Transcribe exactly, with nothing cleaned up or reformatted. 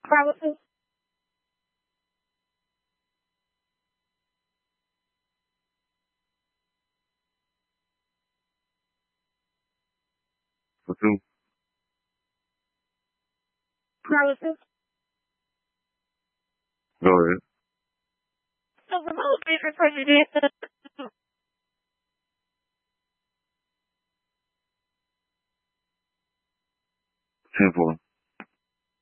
Probably. For two. Probably. Go ahead. So the most favorite president. Ten four.